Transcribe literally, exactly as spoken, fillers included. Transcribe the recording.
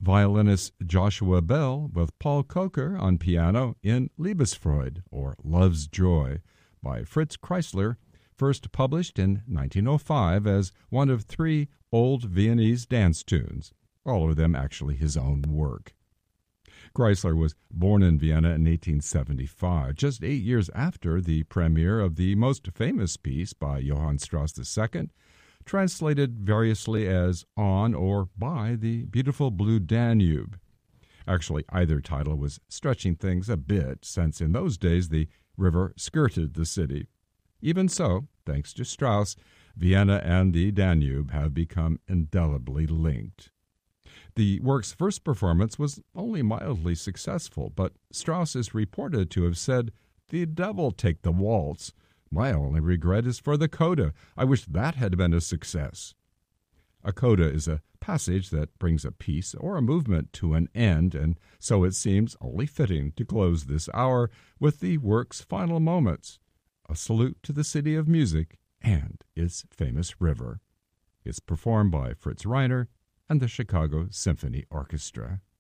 violinist Joshua Bell with Paul Kocher on piano in Liebesfreude, or Love's Joy, by Fritz Kreisler, first published in nineteen oh five as one of three old Viennese dance tunes, all of them actually his own work. Kreisler was born in Vienna in eighteen seventy-five, just eight years after the premiere of the most famous piece by Johann Strauss the Second, translated variously as On or By the Beautiful Blue Danube. Actually, either title was stretching things a bit, since in those days the river skirted the city. Even so, thanks to Strauss, Vienna and the Danube have become indelibly linked. The work's first performance was only mildly successful, but Strauss is reported to have said, "The devil take the waltz. My only regret is for the coda. I wish that had been a success." A coda is a passage that brings a piece or a movement to an end, and so it seems only fitting to close this hour with the work's final moments, a salute to the city of music and its famous river. It's performed by Fritz Reiner and the Chicago Symphony Orchestra.